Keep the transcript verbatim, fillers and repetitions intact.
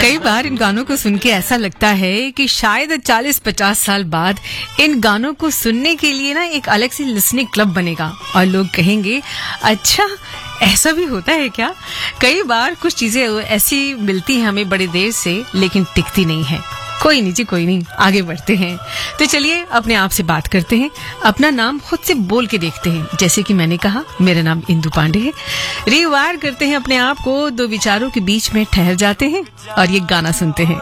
कई बार इन गानों को सुन के ऐसा लगता है कि शायद चालीस पचास साल बाद इन गानों को सुनने के लिए ना एक अलग से लिसनिंग क्लब बनेगा और लोग कहेंगे अच्छा ऐसा भी होता है क्या। कई बार कुछ चीजें ऐसी मिलती हैं हमें बड़ी देर से लेकिन टिकती नहीं है। कोई नहीं जी कोई नहीं, आगे बढ़ते हैं। तो चलिए अपने आप से बात करते हैं, अपना नाम खुद से बोल के देखते हैं। जैसे कि मैंने कहा मेरा नाम इंदु पांडे है। रिवायर करते हैं अपने आप को, दो विचारों के बीच में ठहर जाते हैं और ये गाना सुनते हैं।